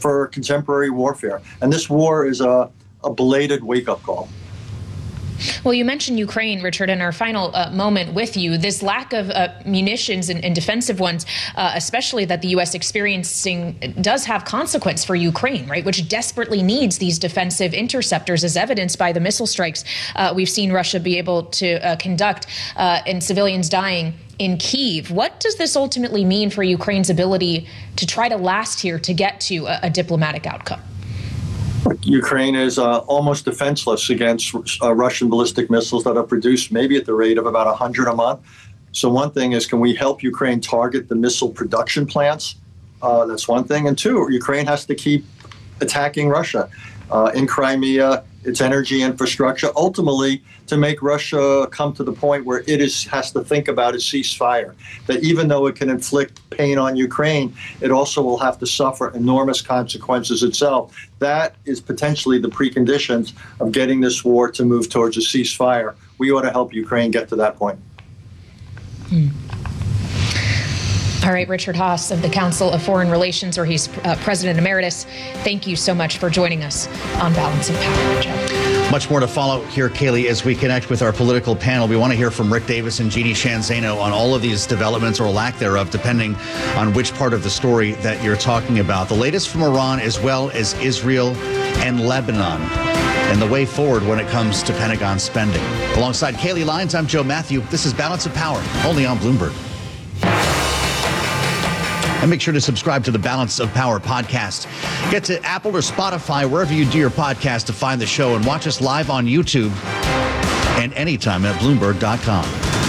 for contemporary warfare. And this war is a belated wake-up call. Well, you mentioned Ukraine, Richard, in our final moment with you. This lack of munitions and defensive ones, especially that the U.S. experiencing, does have consequence for Ukraine, right, which desperately needs these defensive interceptors, as evidenced by the missile strikes we've seen Russia be able to conduct and civilians dying in Kyiv. What does this ultimately mean for Ukraine's ability to try to last here, to get to a diplomatic outcome? Ukraine is almost defenseless against Russian ballistic missiles that are produced maybe at the rate of about 100 a month. So one thing is, can we help Ukraine target the missile production plants? That's one thing. And two, Ukraine has to keep attacking Russia in Crimea, its energy infrastructure, ultimately to make Russia come to the point where it has to think about a ceasefire. That even though it can inflict pain on Ukraine, it also will have to suffer enormous consequences itself. That is potentially the preconditions of getting this war to move towards a ceasefire. We ought to help Ukraine get to that point. All right, Richard Haass of the Council of Foreign Relations, or he's President Emeritus. Thank you so much for joining us on Balance of Power, Jeff. Much more to follow here, Kaylee, as we connect with our political panel. We want to hear from Rick Davis and Jeannie Sheehan Zaino on all of these developments, or lack thereof, depending on which part of the story that you're talking about. The latest from Iran, as well as Israel and Lebanon, and the way forward when it comes to Pentagon spending. Alongside Kaylee Lyons, I'm Joe Matthew. This is Balance of Power, only on Bloomberg. And make sure to subscribe to the Balance of Power podcast. Get to Apple or Spotify, wherever you do your podcast, to find the show, and watch us live on YouTube and anytime at Bloomberg.com.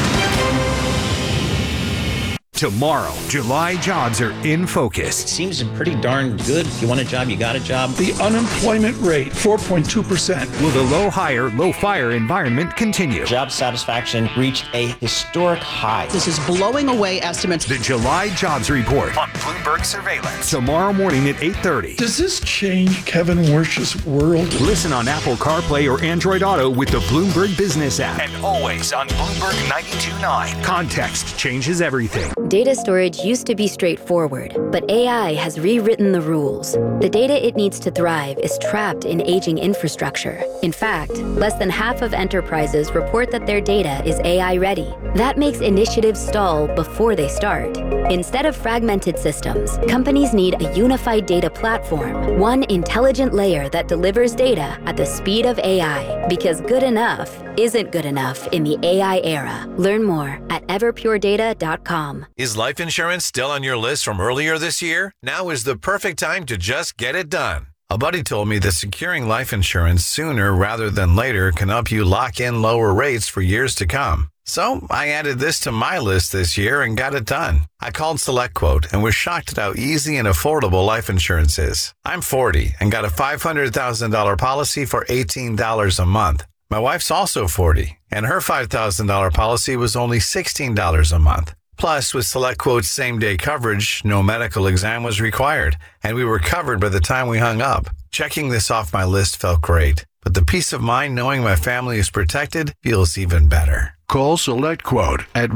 Tomorrow, July jobs are in focus. It seems pretty darn good. If you want a job, you got a job. The unemployment rate, 4.2%. Will the low hire, low fire environment continue? Job satisfaction reached a historic high. This is blowing away estimates. The July Jobs Report on Bloomberg Surveillance. Tomorrow morning at 8:30. Does this change Kevin Wersch's world? Listen on Apple CarPlay or Android Auto with the Bloomberg Business app. And always on Bloomberg 92.9. Context changes everything. Data storage used to be straightforward, but AI has rewritten the rules. The data it needs to thrive is trapped in aging infrastructure. In fact, less than half of enterprises report that their data is AI ready. That makes initiatives stall before they start. Instead of fragmented systems, companies need a unified data platform, one intelligent layer that delivers data at the speed of AI, because good enough isn't good enough in the AI era. Learn more at everpuredata.com. Is life insurance still on your list from earlier this year? Now is the perfect time to just get it done. A buddy told me that securing life insurance sooner rather than later can help you lock in lower rates for years to come. So I added this to my list this year and got it done. I called SelectQuote and was shocked at how easy and affordable life insurance is. I'm 40 and got a $500,000 policy for $18 a month. My wife's also 40, and her $5,000 policy was only $16 a month. Plus, with SelectQuote's same-day coverage, no medical exam was required, and we were covered by the time we hung up. Checking this off my list felt great, but the peace of mind knowing my family is protected feels even better. Call SelectQuote at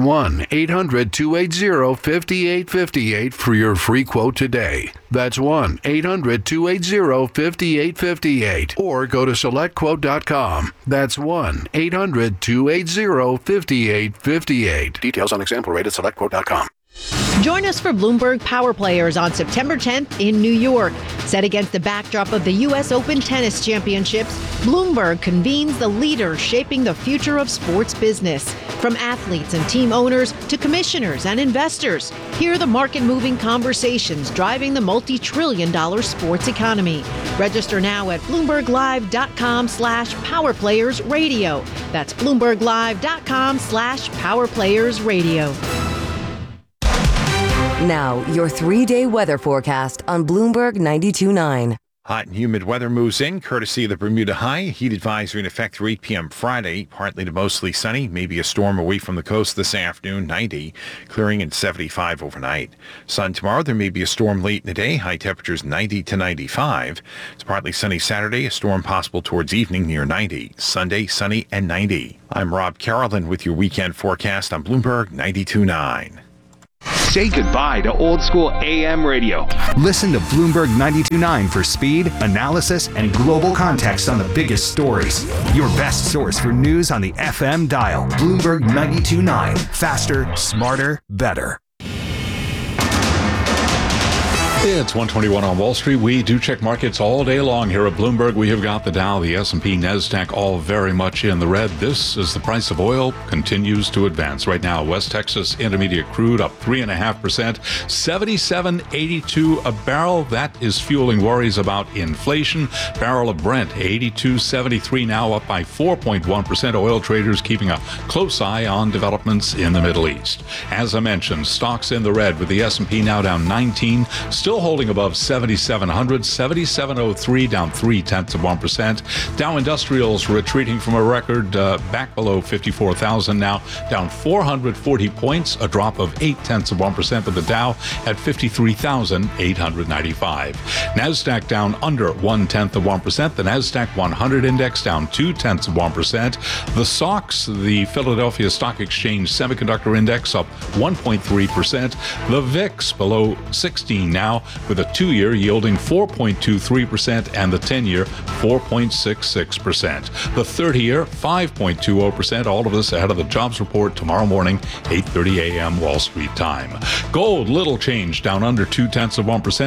1-800-280-5858 for your free quote today. That's 1-800-280-5858. Or go to SelectQuote.com. That's 1-800-280-5858. Details on example rate at SelectQuote.com. Join us for Bloomberg Power Players on September 10th in New York. Set against the backdrop of the U.S. Open Tennis Championships, Bloomberg convenes the leaders shaping the future of sports business. From athletes and team owners to commissioners and investors, hear the market-moving conversations driving the multi-trillion-dollar sports economy. Register now at BloombergLive.com/PowerPlayersRadio. That's BloombergLive.com/PowerPlayersRadio. Now, your 3-day weather forecast on Bloomberg 92.9. Hot and humid weather moves in, courtesy of the Bermuda High. Heat advisory in effect through 8 p.m. Friday. Partly to mostly sunny. Maybe a storm away from the coast this afternoon, 90. Clearing at 75 overnight. Sun tomorrow. There may be a storm late in the day. High temperatures 90 to 95. It's partly sunny Saturday. A storm possible towards evening near 90. Sunday, sunny and 90. I'm Rob Carolyn with your weekend forecast on Bloomberg 92.9. Say goodbye to old school AM radio. Listen to Bloomberg 92.9 for speed, analysis, and global context on the biggest stories. Your best source for news on the FM dial. Bloomberg 92.9. Faster, smarter, better. It's 121 on Wall Street. We do check markets all day long here at Bloomberg. We have got the Dow, the S&P, NASDAQ all very much in the red. This is the price of oil continues to advance. Right now, West Texas Intermediate crude up 3.5%, 77.82 a barrel. That is fueling worries about inflation. Barrel of Brent, 82.73 now, up by 4.1%. Oil traders keeping a close eye on developments in the Middle East. As I mentioned, stocks in the red with the S&P now down 19, still holding above 7,700, 7,703 down 0.3%. Dow Industrials retreating from a record back below 54,000 now, down 440 points, a drop of 0.8% of the Dow at 53,895. NASDAQ down under 0.1%. The NASDAQ 100 index down 0.2%. The SOX, the Philadelphia Stock Exchange Semiconductor Index, up 1.3%. The VIX below 16 now, with a 2-year yielding 4.23% and the 10-year 4.66%. The 30-year 5.20%. All of this ahead of the jobs report tomorrow morning, 8:30 a.m. Wall Street time. Gold, little change, down under 0.2%,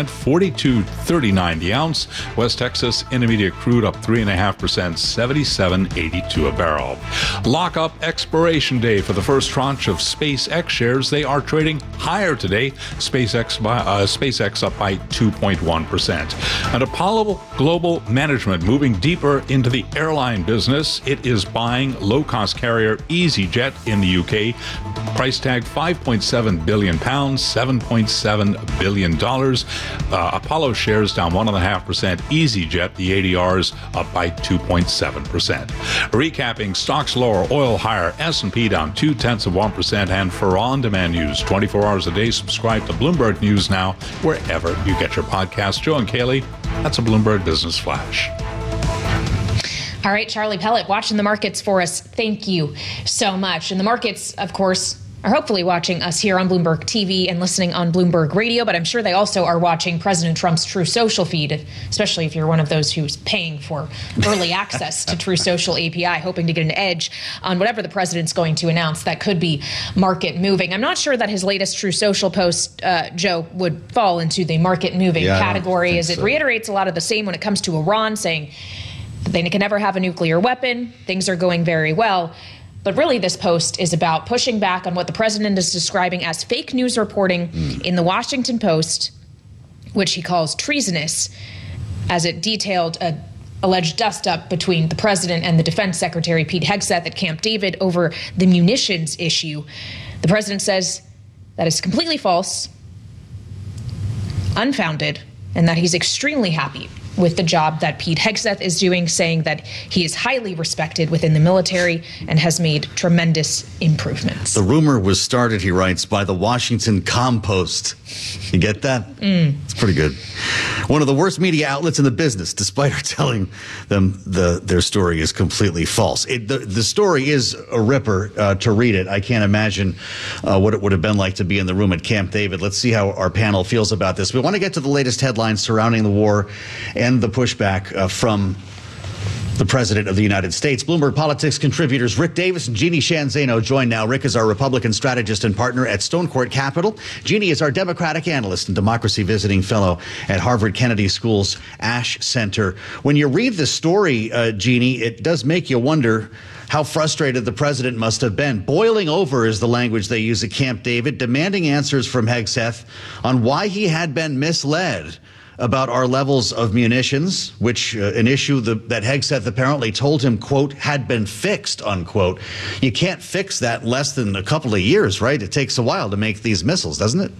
42.39 the ounce. West Texas Intermediate crude up 3.5%, 77.82 a barrel. Lockup expiration day for the first tranche of SpaceX shares. They are trading higher today. SpaceX up by 2.1%. And Apollo Global Management moving deeper into the airline business. It is buying low-cost carrier EasyJet in the UK. Price tag £5.7 billion, $7.7 billion. Apollo shares down 1.5%. EasyJet, the ADRs, up by 2.7%. Recapping, stocks lower, oil higher, S&P down 0.2%. And for on-demand news, 24 hours a day, subscribe to Bloomberg News Now, wherever you get your podcast. Joe and Kaylee, that's a Bloomberg Business Flash. All right, Charlie Pellet, watching the markets for us. Thank you so much. And the markets, of course, are hopefully watching us here on Bloomberg TV and listening on Bloomberg Radio, but I'm sure they also are watching President Trump's True Social feed, especially if you're one of those who's paying for early access to True Social API, hoping to get an edge on whatever the president's going to announce that could be market moving. I'm not sure that his latest True Social post, Joe, would fall into the market moving category, as it reiterates a lot of the same when it comes to Iran, saying that they can never have a nuclear weapon. Things are going very well. But really, this post is about pushing back on what the president is describing as fake news reporting in the Washington Post, which he calls treasonous, as it detailed an alleged dust-up between the president and the defense secretary, Pete Hegseth, at Camp David over the munitions issue. The president says that is completely false, unfounded, and that he's extremely happy with the job that Pete Hegseth is doing, saying that he is highly respected within the military and has made tremendous improvements. The rumor was started, he writes, by the Washington Compost. You get that? It's pretty good. One of the worst media outlets in the business, despite her telling them their story is completely false. The story is a ripper to read it. I can't imagine what it would have been like to be in the room at Camp David. Let's see how our panel feels about this. We want to get to the latest headlines surrounding the war and the pushback from the President of the United States. Bloomberg Politics contributors Rick Davis and Jeannie Sheehan Zaino join now. Rick is our Republican strategist and partner at Stone Court Capital. Jeannie is our Democratic analyst and democracy visiting fellow at Harvard Kennedy School's Ash Center. When you read the story, Jeannie, it does make you wonder how frustrated the president must have been. Boiling over is the language they use at Camp David, demanding answers from Hegseth on why he had been misled about our levels of munitions, which an issue that Hegseth apparently told him, quote, had been fixed, unquote. You can't fix that in less than a couple of years, right? It takes a while to make these missiles, doesn't it?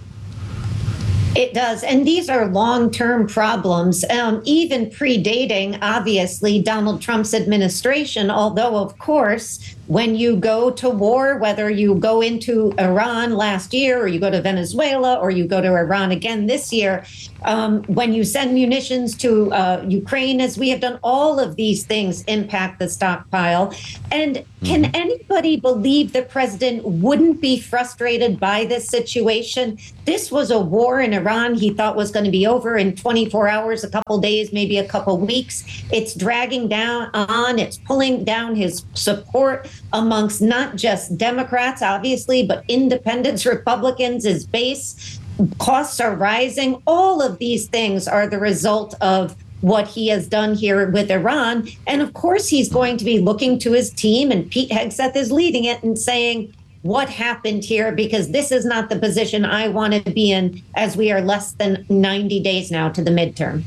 It does. And these are long-term problems, even predating, obviously, Donald Trump's administration, although, of course, when you go to war, whether you go into Iran last year or you go to Venezuela or you go to Iran again this year, when you send munitions to Ukraine, as we have done, all of these things impact the stockpile. And can anybody believe the president wouldn't be frustrated by this situation? This was a war in Iran he thought was going to be over in 24 hours, a couple days, maybe a couple weeks. It's dragging down on, it's pulling down his support amongst not just Democrats, obviously, but independents, Republicans, his base. Costs are rising. All of these things are the result of what he has done here with Iran. And of course, he's going to be looking to his team, and Pete Hegseth is leading it and saying, what happened here? Because this is not the position I want to be in, as we are less than 90 days now to the midterm.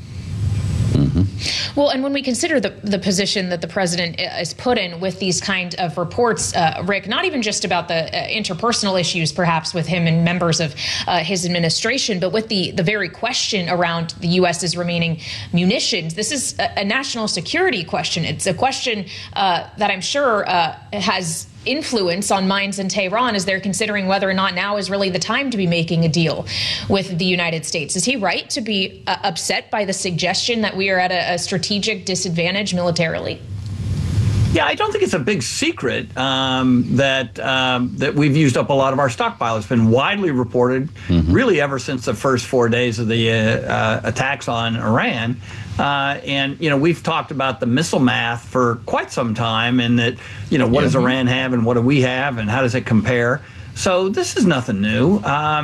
Well, and when we consider the position that the president is put in with these kind of reports, Rick, not even just about the interpersonal issues, perhaps with him and members of his administration, but with the very question around the U.S.'s remaining munitions. This is a national security question. It's a question that I'm sure has influence on minds in Tehran as they're considering whether or not now is really the time to be making a deal with the United States. Is he right to be upset by the suggestion that we are at a strategic disadvantage militarily? Yeah, I don't think it's a big secret that we've used up a lot of our stockpile. It's been widely reported, really ever since the first 4 days of the attacks on Iran. And, you know, we've talked about the missile math for quite some time, and that, you know, what does Iran have and what do we have and how does it compare? So this is nothing new.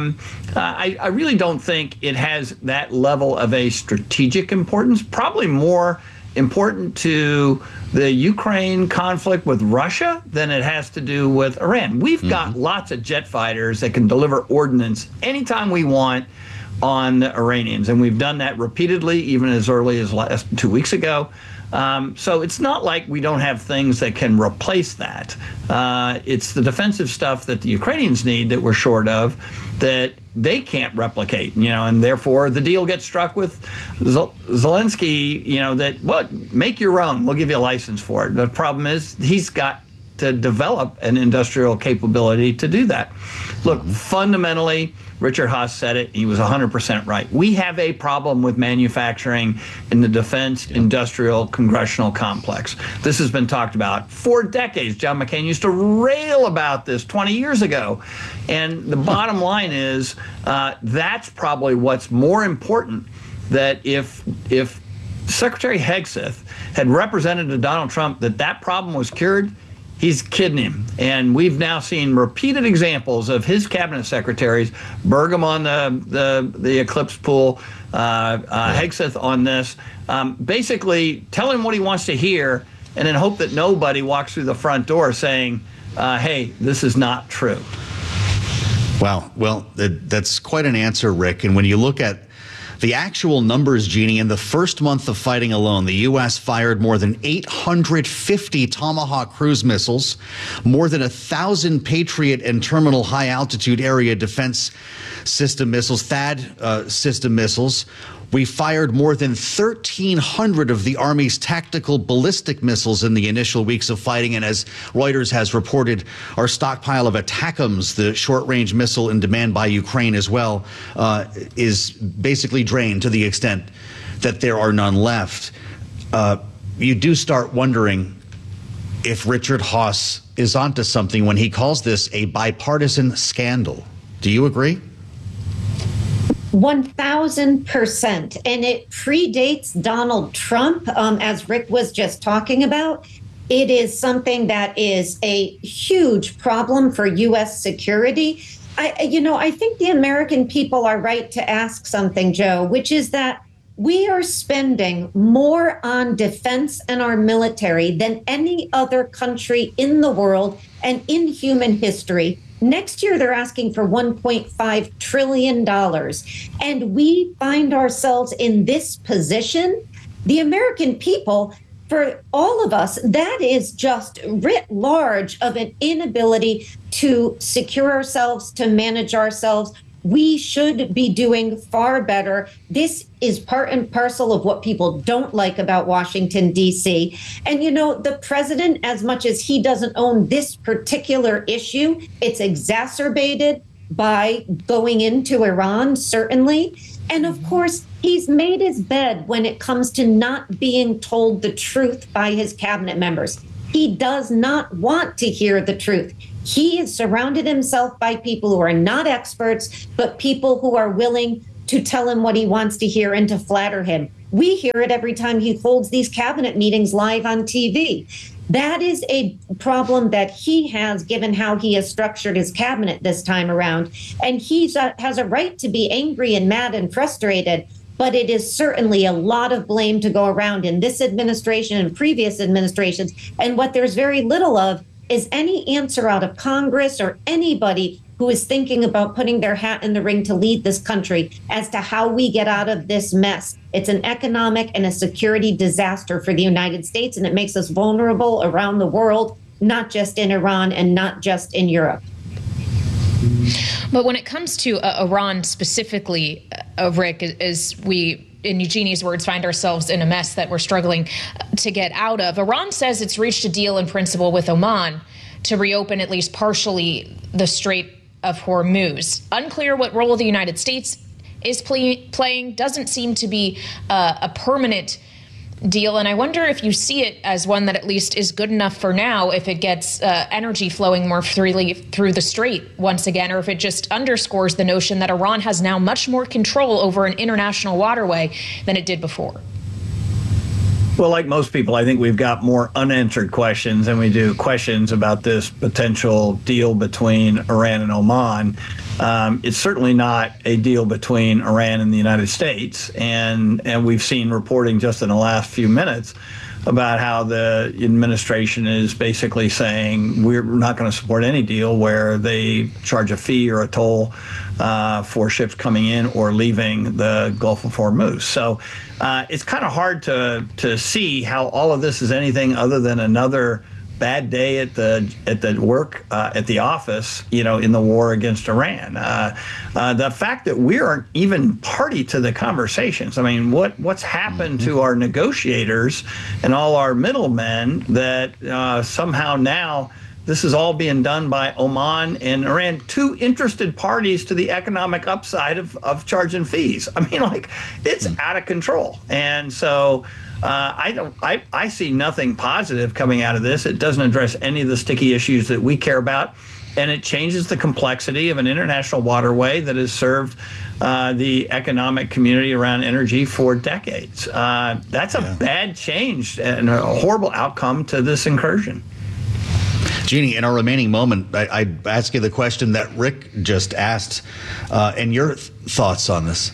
I really don't think it has that level of a strategic importance, probably more important to the Ukraine conflict with Russia than it has to do with Iran. We've got lots of jet fighters that can deliver ordnance anytime we want on the Iranians, and we've done that repeatedly, even as early as 2 weeks ago. So it's not like we don't have things that can replace that. It's the defensive stuff that the Ukrainians need that we're short of, that they can't replicate, you know, and therefore the deal gets struck with Zelensky, you know, that, well, make your own, we'll give you a license for it. The problem is he's got to develop an industrial capability to do that. Look, fundamentally, Richard Haass said it, he was 100% right. We have a problem with manufacturing in the defense industrial congressional complex. This has been talked about for decades. John McCain used to rail about this 20 years ago. And the bottom line is that's probably what's more important, that if Secretary Hegseth had represented to Donald Trump that problem was cured, he's kidding him. And we've now seen repeated examples of his cabinet secretaries, Burgum on the Eclipse pool, Hegseth on this, basically tell him what he wants to hear and then hope that nobody walks through the front door saying, hey, this is not true. Wow. Well, that's quite an answer, Rick. And when you look at the actual numbers, Jeannie, in the first month of fighting alone, the U.S. fired more than 850 Tomahawk cruise missiles, more than 1,000 Patriot and Terminal High Altitude Area Defense System missiles, THAAD system missiles. We fired more than 1,300 of the Army's tactical ballistic missiles in the initial weeks of fighting. And as Reuters has reported, our stockpile of ATACMS, the short-range missile in demand by Ukraine as well, is basically drained to the extent that there are none left. You do start wondering if Richard Haass is onto something when he calls this a bipartisan scandal. Do you agree? 1,000%. And it predates Donald Trump, as Rick was just talking about. It is something that is a huge problem for U.S. security. I think the American people are right to ask something, Joe, which is that we are spending more on defense and our military than any other country in the world and in human history. Next year, they're asking for $1.5 trillion. And we find ourselves in this position. The American people, for all of us, that is just writ large of an inability to secure ourselves, to manage ourselves. we should be doing far better. This is part and parcel of what people don't like about Washington, D.C. And, you know, the president, as much as he doesn't own this particular issue, it's exacerbated by going into Iran, certainly. And of course, he's made his bed when it comes to not being told the truth by his cabinet members. He does not want to hear the truth. He has surrounded himself by people who are not experts, but people who are willing to tell him what he wants to hear and to flatter him. We hear it every time he holds these cabinet meetings live on TV. That is a problem that he has, given how he has structured his cabinet this time around. And he has a right to be angry and mad and frustrated. But it is certainly a lot of blame to go around in this administration and previous administrations. And what there's very little of is any answer out of Congress or anybody who is thinking about putting their hat in the ring to lead this country as to how we get out of this mess. It's an economic and a security disaster for the United States, and it makes us vulnerable around the world, not just in Iran and not just in Europe. But when it comes to Iran specifically, Rick, as we, in Eugenie's words, find ourselves in a mess that we're struggling to get out of, Iran says it's reached a deal in principle with Oman to reopen at least partially the Strait of Hormuz. Unclear what role the United States is playing. Doesn't seem to be a permanent deal. And I wonder if you see it as one that at least is good enough for now if it gets energy flowing more freely through the strait once again, or if it just underscores the notion that Iran has now much more control over an international waterway than it did before. Well, like most people, I think we've got more unanswered questions than we do questions about this potential deal between Iran and Oman. It's certainly not a deal between Iran and the United States. And we've seen reporting just in the last few minutes about how the administration is basically saying we're not going to support any deal where they charge a fee or a toll for ships coming in or leaving the Gulf of Hormuz. So it's kind of hard to see how all of this is anything other than another bad day at the work at the office, you know, in the war against Iran. The fact that we aren't even party to the conversations. I mean, what's happened to our negotiators and all our middlemen that somehow now this is all being done by Oman and Iran, two interested parties to the economic upside of charging fees. I mean, like, it's out of control. And so I see nothing positive coming out of this. It doesn't address any of the sticky issues that we care about. And it changes the complexity of an international waterway that has served the economic community around energy for decades. That's a bad change and a horrible outcome to this incursion. Jeannie, in our remaining moment, I'd ask you the question that Rick just asked, and your thoughts on this.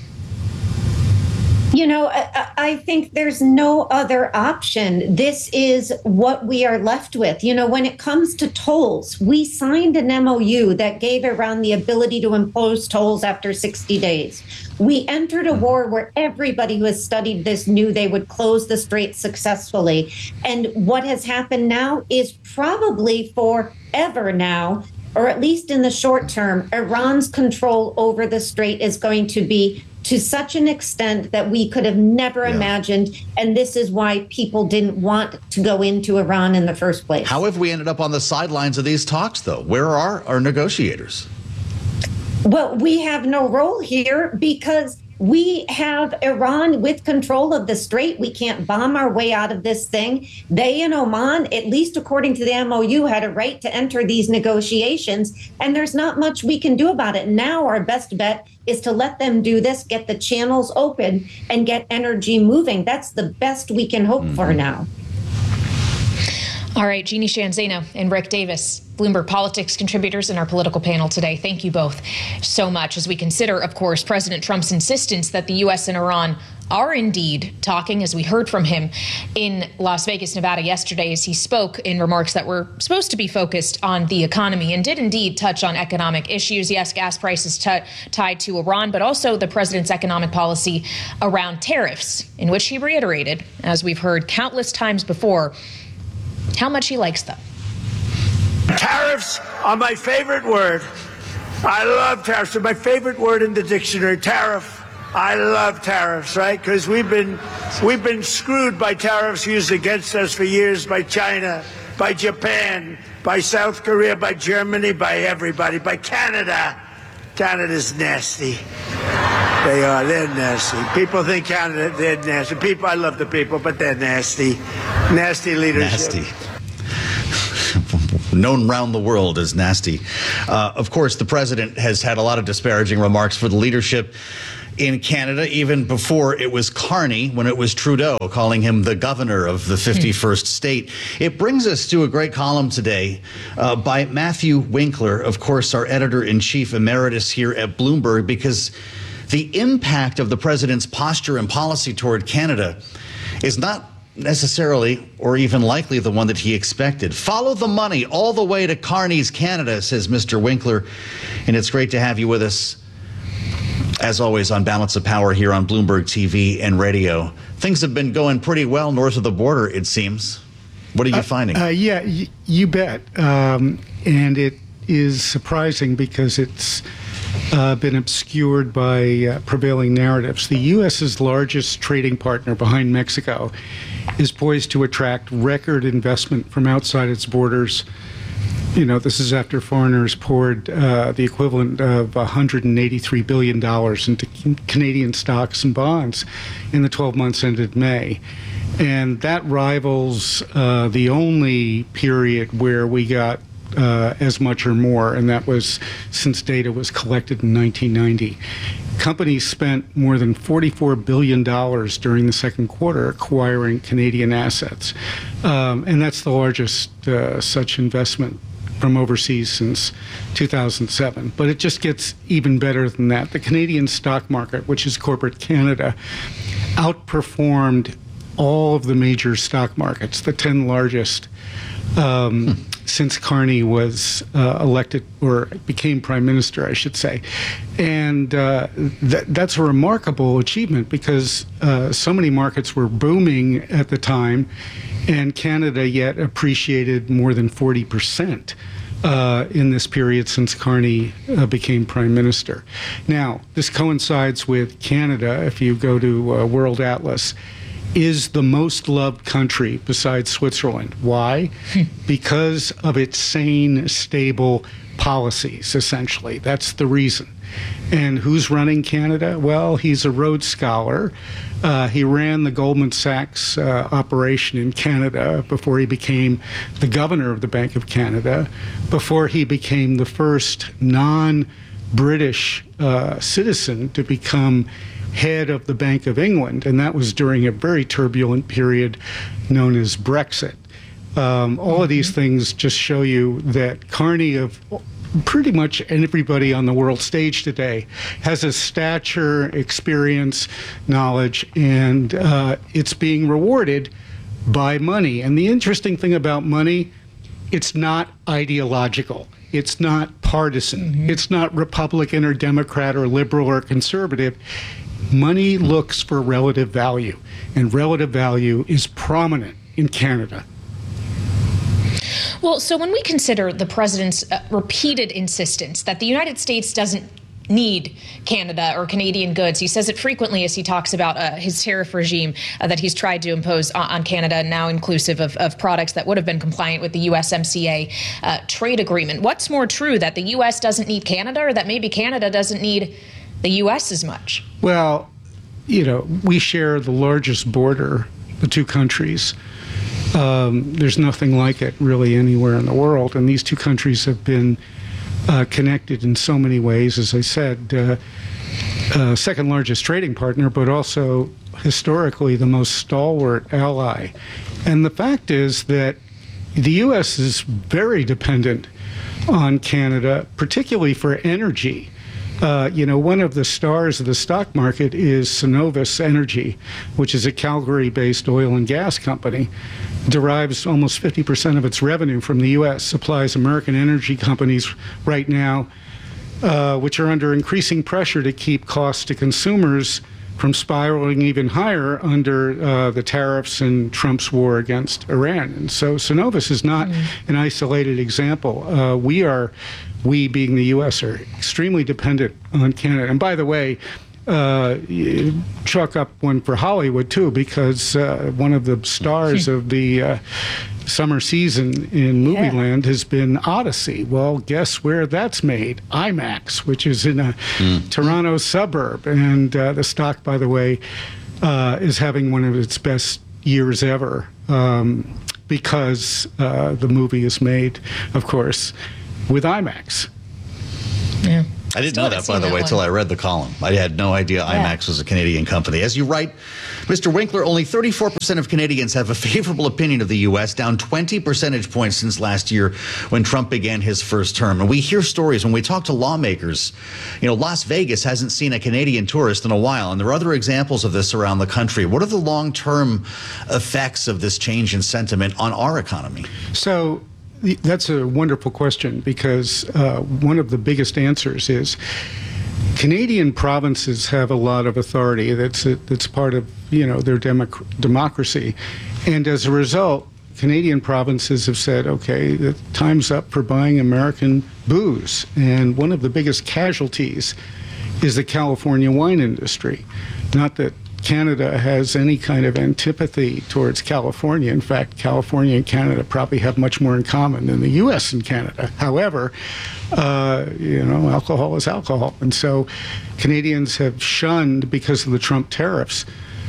You know, I think there's no other option. This is what we are left with. You know, when it comes to tolls, we signed an MOU that gave Iran the ability to impose tolls after 60 days. We entered a war where everybody who has studied this knew they would close the strait successfully. And what has happened now is probably forever now, or at least in the short term, Iran's control over the strait is going to be to such an extent that we could have never imagined. And this is why people didn't want to go into Iran in the first place. How have we ended up on the sidelines of these talks, though? Where are our negotiators? Well, we have no role here because we have Iran with control of the strait. We can't bomb our way out of this thing. They in Oman, at least according to the MOU, had a right to enter these negotiations. And there's not much we can do about it. Now our best bet is to let them do this, get the channels open, and get energy moving. That's the best we can hope for now. All right, Jeannie Sheehan Zaino and Rick Davis, Bloomberg Politics contributors in our political panel today. Thank you both so much as we consider, of course, President Trump's insistence that the U.S. and Iran are indeed talking, as we heard from him in Las Vegas, Nevada yesterday, as he spoke in remarks that were supposed to be focused on the economy and did indeed touch on economic issues. Yes, gas prices tied to Iran, but also the president's economic policy around tariffs, in which he reiterated, as we've heard countless times before, how much he likes them. Tariffs are my favorite word. I love tariffs. They're my favorite word in the dictionary, tariff. I love tariffs, right? Because we've been screwed by tariffs used against us for years by China, by Japan, by South Korea, by Germany, by everybody, by Canada. Canada's nasty. They are. They're nasty. People think Canada, they're nasty. People, I love the people, but they're nasty. Nasty leadership. Nasty. Known around the world as nasty. Of course, the president has had a lot of disparaging remarks for the leadership in Canada, even before it was Carney, when it was Trudeau, calling him the governor of the 51st state. It brings us to a great column today by Matthew Winkler, of course, our editor-in-chief emeritus here at Bloomberg, because the impact of the president's posture and policy toward Canada is not necessarily or even likely the one that he expected. Follow the money all the way to Carney's Canada, says Mr. Winkler. And it's great to have you with us, as always, on Balance of Power here on Bloomberg TV and radio. Things have been going pretty well north of the border, it seems. What are you finding? Yeah, you bet. And it is surprising because it's been obscured by prevailing narratives. The U.S.'s largest trading partner behind Mexico is poised to attract record investment from outside its borders. You know, this is after foreigners poured the equivalent of $183 billion into Canadian stocks and bonds in the 12 months ended May. And that rivals the only period where we got as much or more, and that was since data was collected in 1990. Companies spent more than $44 billion during the second quarter acquiring Canadian assets. And that's the largest such investment from overseas since 2007. But it just gets even better than that. The Canadian stock market, which is corporate Canada, outperformed all of the major stock markets, the 10 largest, since Carney was elected, or became prime minister, I should say. And that's a remarkable achievement because so many markets were booming at the time, and Canada yet appreciated more than 40% in this period since Carney became prime minister. Now, this coincides with Canada, if you go to World Atlas, is the most loved country besides Switzerland. Why? Because of its sane, stable policies, essentially. That's the reason. And who's running Canada? Well, he's a Rhodes Scholar. He ran the Goldman Sachs operation in Canada before he became the governor of the Bank of Canada, before he became the first non-British citizen to become head of the Bank of England, and that was during a very turbulent period known as Brexit. All of these things just show you that Carney, of pretty much everybody on the world stage today, has a stature, experience, knowledge, and it's being rewarded by money. And the interesting thing about money, it's not ideological. It's not partisan. It's not Republican or Democrat or liberal or conservative. Money looks for relative value, and relative value is prominent in Canada. Well, so when we consider the president's repeated insistence that the United States doesn't need Canada or Canadian goods, he says it frequently as he talks about his tariff regime that he's tried to impose on Canada, now inclusive of products that would have been compliant with the USMCA trade agreement. What's more true, that the U.S. doesn't need Canada, or that maybe Canada doesn't need the U.S. as much? Well, you know, we share the largest border, the two countries. There's nothing like it really anywhere in the world, and these two countries have been connected in so many ways. As I said, second largest trading partner, but also historically the most stalwart ally. And the fact is that the U.S. is very dependent on Canada, particularly for energy. You know, one of the stars of the stock market is Cenovus Energy, which is a Calgary-based oil and gas company, derives almost 50% of its revenue from the U.S., supplies American energy companies right now, which are under increasing pressure to keep costs to consumers from spiraling even higher under the tariffs and Trump's war against Iran. And so Cenovus is not an isolated example. We being the U.S., are extremely dependent on Canada. And by the way, chalk up one for Hollywood, too, because one of the stars of the summer season in movie land has been Odyssey. Well, guess where that's made? IMAX, which is in a Toronto suburb. And the stock, by the way, is having one of its best years ever because the movie is made, of course, with IMAX. Yeah. I didn't know that, by the way, till I read the column. I had no idea IMAX was a Canadian company. As you write, Mr. Winkler, only 34% of Canadians have a favorable opinion of the U.S., down 20 percentage points since last year when Trump began his first term. And we hear stories when we talk to lawmakers. Las Vegas hasn't seen a Canadian tourist in a while, and there are other examples of this around the country. What are the long-term effects of this change in sentiment on our economy? So that's a wonderful question, because one of the biggest answers is Canadian provinces have a lot of authority. That's part of their democracy, and as a result, Canadian provinces have said, okay, the time's up for buying American booze, and one of the biggest casualties is the California wine industry. Not that Canada has any kind of antipathy towards California. In fact, California and Canada probably have much more in common than the U.S. and Canada. However, alcohol is alcohol. And so Canadians have shunned, because of the Trump tariffs,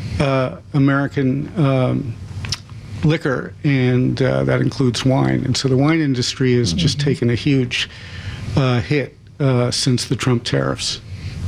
American liquor, and that includes wine. And so the wine industry has just taken a huge hit since the Trump tariffs.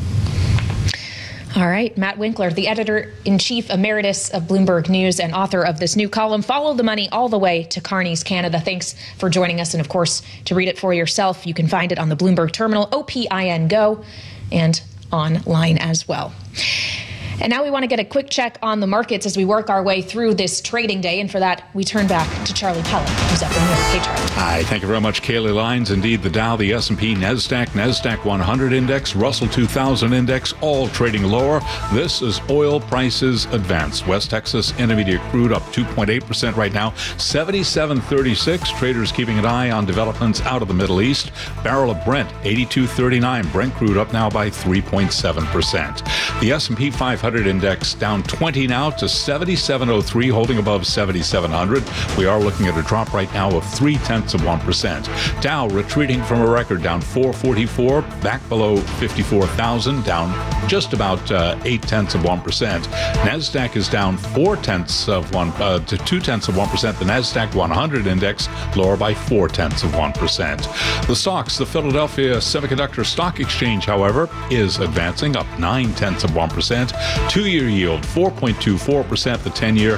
All right, Matt Winkler, the editor-in-chief emeritus of Bloomberg News and author of this new column, Follow the Money All the Way to Carney's Canada. Thanks for joining us. And of course, to read it for yourself, you can find it on the Bloomberg Terminal, OPIN Go, and online as well. And now we want to get a quick check on the markets as we work our way through this trading day. And for that, we turn back to Charlie Pellet, who's up in New York. Hey, Charlie. Hi, thank you very much, Kaylee Lyons. Indeed, the Dow, the S&P, NASDAQ 100 index, Russell 2000 index, all trading lower. This is oil prices advance. West Texas Intermediate crude up 2.8% right now, 77.36. Traders keeping an eye on developments out of the Middle East. Barrel of Brent, 82.39. Brent crude up now by 3.7%. The S&P 500 index down 20 now to 77.03, holding above 7,700. We are looking at a drop right now of 0.3%. Dow retreating from a record, down 444, back below 54,000, down just about 0.8%. Nasdaq is down 0.4% to 0.2%. The Nasdaq 100 index lower by 0.4%. The stocks, the Philadelphia Semiconductor Stock Exchange, however, is advancing up 0.9%. Two-year yield 4.24%. The 10-year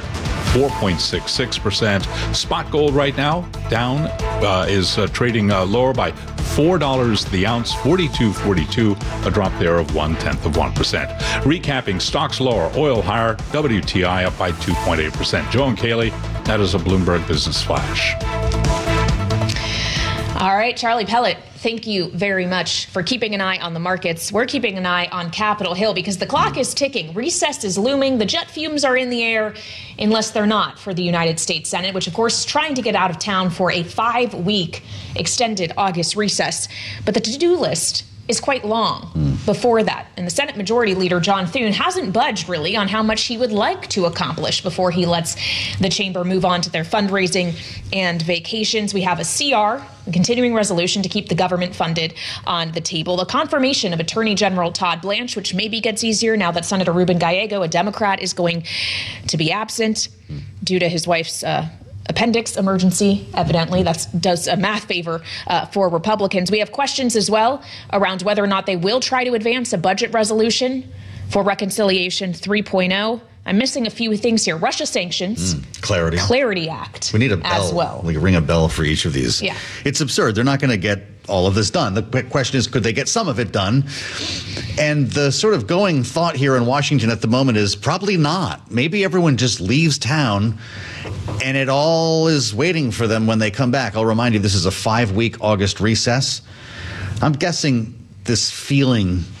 4.66%. Spot gold right now down is trading lower by $4 the ounce, 42.42, a drop there of 0.1%. Recapping, stocks lower, oil higher, WTI up by 2.8%. Joe and Kaylee, that is a Bloomberg Business Flash. All right, Charlie Pellet, thank you very much for keeping an eye on the markets. We're keeping an eye on Capitol Hill because the clock is ticking. Recess is looming. The jet fumes are in the air, unless they're not, for the United States Senate, which, of course, is trying to get out of town for a 5-week extended August recess. But the to-do list is quite long before that. And the Senate Majority Leader, John Thune, hasn't budged really on how much he would like to accomplish before he lets the chamber move on to their fundraising and vacations. We have a CR, a continuing resolution to keep the government funded, on the table. The confirmation of Attorney General Todd Blanche, which maybe gets easier now that Senator Ruben Gallego, a Democrat, is going to be absent due to his wife's appendix emergency, evidently. That does a math favor for Republicans. We have questions as well around whether or not they will try to advance a budget resolution for Reconciliation 3.0. I'm missing a few things here. Russia sanctions. Clarity Act. We need a bell. As well. We ring a bell for each of these. Yeah. It's absurd. They're not going to get all of this done. The question is, could they get some of it done? And the sort of going thought here in Washington at the moment is probably not. Maybe everyone just leaves town and it all is waiting for them when they come back. I'll remind you, this is a 5-week August recess. I'm guessing this feeling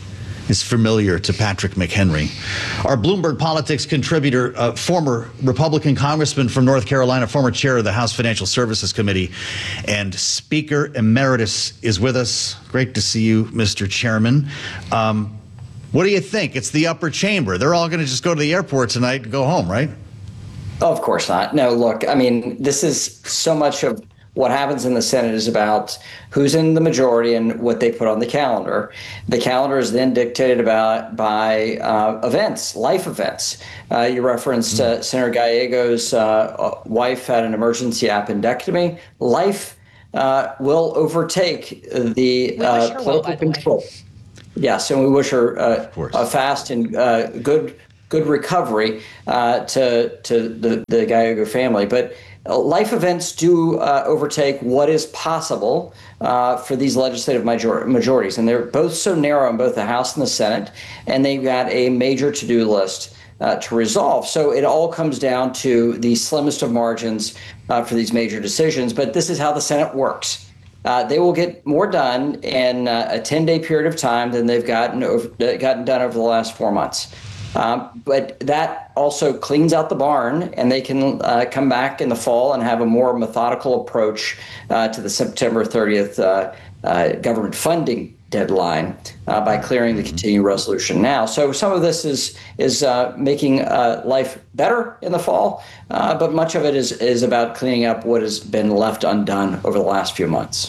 is familiar to Patrick McHenry. Our Bloomberg Politics contributor, former Republican congressman from North Carolina, former chair of the House Financial Services Committee, and Speaker Emeritus is with us. Great to see you, Mr. Chairman. What do you think? It's the upper chamber. They're all going to just go to the airport tonight and go home, right? Of course not. No, look, I mean, this is so much of what happens in the Senate is about who's in the majority and what they put on the calendar. The calendar is then dictated by events, life events. You referenced Senator Gallego's wife had an emergency appendectomy. Life will overtake the political control. Yes, and we wish her a fast and good recovery to the Gallego family. But life events do overtake what is possible for these legislative majorities. And they're both so narrow in both the House and the Senate, and they've got a major to-do list to resolve. So it all comes down to the slimmest of margins for these major decisions. But this is how the Senate works. They will get more done in a 10-day period of time than they've gotten done over the last 4 months. But that also cleans out the barn, and they can come back in the fall and have a more methodical approach to the September 30th government funding deadline by clearing the continuing resolution now. So some of this is making life better in the fall, but much of it is about cleaning up what has been left undone over the last few months.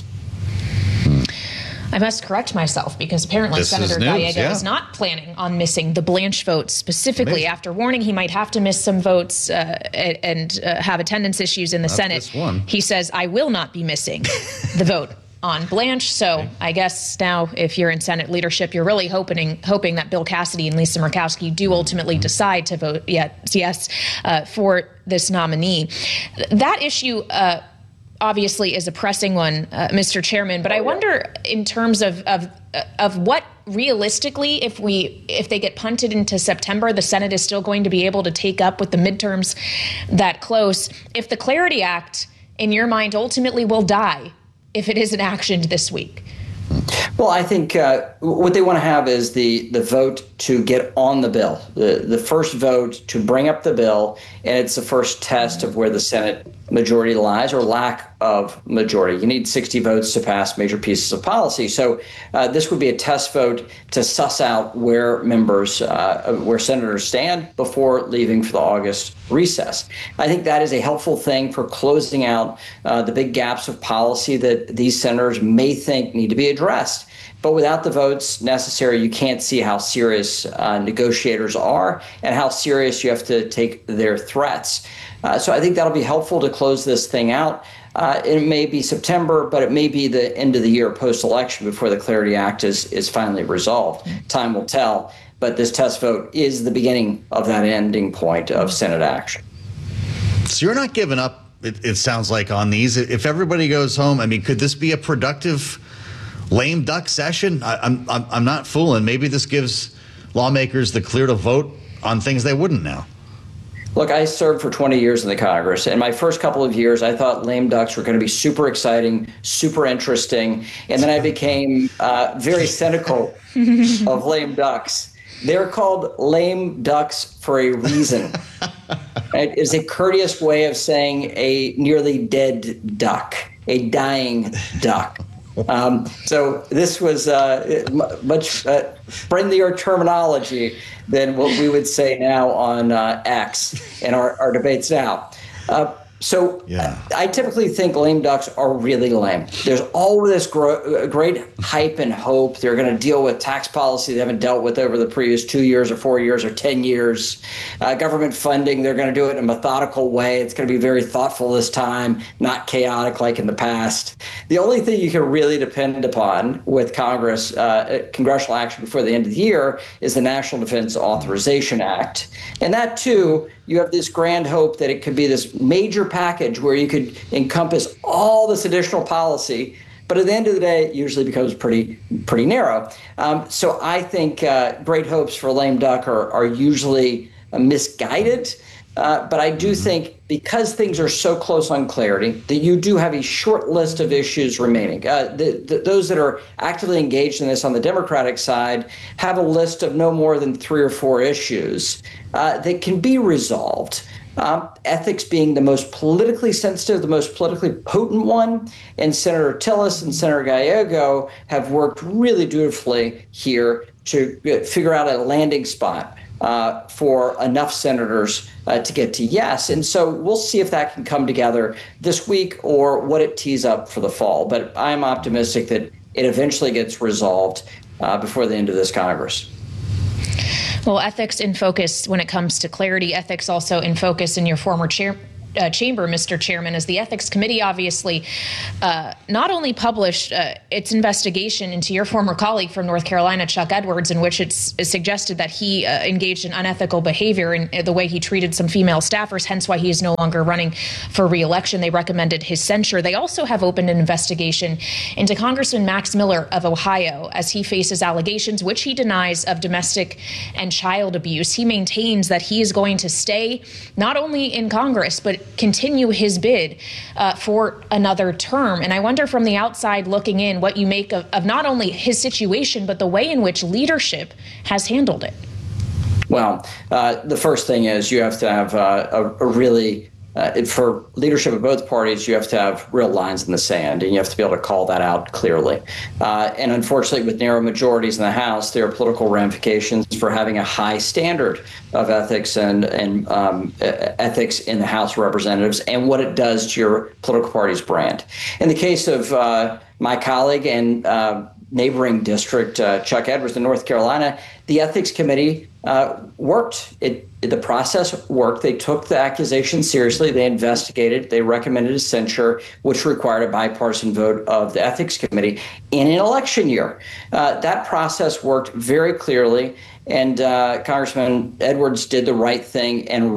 I must correct myself because apparently Senator Gallego is not planning on missing the Blanche vote specifically after warning he might have to miss some votes and have attendance issues in the Senate. He says, I will not be missing the vote on Blanche. So I guess now if you're in Senate leadership, you're really hoping that Bill Cassidy and Lisa Murkowski do ultimately decide to vote yes for this nominee. That issue obviously is a pressing one, Mr. Chairman, but I wonder in terms of what realistically, if they get punted into September, the Senate is still going to be able to take up with the midterms that close. If the Clarity Act, in your mind, ultimately will die if it isn't actioned this week. Well, I think what they want to have is the vote to get on the bill, the first vote to bring up the bill, and it's the first test of where the Senate majority lies or lack of majority. You need 60 votes to pass major pieces of policy. So this would be a test vote to suss out where senators stand before leaving for the August recess. I think that is a helpful thing for closing out the big gaps of policy that these senators may think need to be addressed. But without the votes necessary, you can't see how serious negotiators are and how serious you have to take their threats. So I think that'll be helpful to close this thing out. It may be September, but it may be the end of the year post-election before the Clarity Act is finally resolved. Time will tell. But this test vote is the beginning of that ending point of Senate action. So you're not giving up, it sounds like, on these. If everybody goes home, I mean, could this be a productive lame duck session? I'm not fooling. Maybe this gives lawmakers the clear to vote on things they wouldn't now. Look, I served for 20 years in the Congress. In my first couple of years, I thought lame ducks were going to be super exciting, super interesting. And then I became very cynical of lame ducks. They're called lame ducks for a reason. Right? It's a courteous way of saying a nearly dead duck, a dying duck. So this was much friendlier terminology than what we would say now on X in our debates now. I typically think lame ducks are really lame. There's all this great hype and hope. They're going to deal with tax policy they haven't dealt with over the previous 2 years or 4 years or 10 years. Government funding, they're going to do it in a methodical way. It's going to be very thoughtful this time, not chaotic like in the past. The only thing you can really depend upon with Congress, congressional action before the end of the year, is the National Defense Authorization Act. And that, too, you have this grand hope that it could be this major package where you could encompass all this additional policy. But at the end of the day, it usually becomes pretty narrow. So I think great hopes for a lame duck are usually misguided. But I do think because things are so close on clarity that you do have a short list of issues remaining. Those that are actively engaged in this on the Democratic side have a list of no more than 3 or 4 issues that can be resolved. Ethics being the most politically sensitive, the most politically potent one. And Senator Tillis and Senator Gallego have worked really dutifully here to figure out a landing spot for enough senators to get to yes. And so we'll see if that can come together this week or what it tees up for the fall. But I'm optimistic that it eventually gets resolved before the end of this Congress. Well, ethics in focus when it comes to clarity, ethics also in focus in your former chamber, Mr. Chairman, as the Ethics Committee obviously not only published its investigation into your former colleague from North Carolina, Chuck Edwards, in which it's suggested that he engaged in unethical behavior in the way he treated some female staffers, hence why he is no longer running for re-election. They recommended his censure. They also have opened an investigation into Congressman Max Miller of Ohio as he faces allegations, which he denies, of domestic and child abuse. He maintains that he is going to stay not only in Congress, but continue his bid for another term. And I wonder from the outside looking in what you make of not only his situation, but the way in which leadership has handled it. Well, the first thing is you have to have a really for leadership of both parties, you have to have real lines in the sand, and you have to be able to call that out clearly. And unfortunately, with narrow majorities in the House, there are political ramifications for having a high standard of ethics and ethics in the House of Representatives and what it does to your political party's brand. In the case of my colleague and neighboring district, Chuck Edwards in North Carolina, the Ethics Committee worked. The process worked. They took the accusation seriously. They investigated. They recommended a censure, which required a bipartisan vote of the Ethics Committee in an election year. That process worked very clearly, and Congressman Edwards did the right thing and